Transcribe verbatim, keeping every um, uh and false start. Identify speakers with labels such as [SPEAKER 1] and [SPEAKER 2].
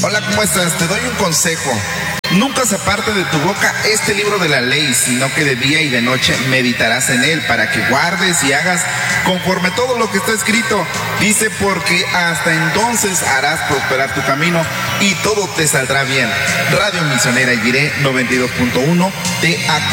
[SPEAKER 1] Hola, ¿cómo estás? Te doy un consejo. Nunca se aparte de tu boca este libro de la ley, sino que de día y de noche meditarás en él, para que guardes y hagas conforme todo lo que está escrito. Dice, porque hasta entonces harás prosperar tu camino y todo te saldrá bien. Radio Misionera Jiré noventa y dos punto uno te acompaña.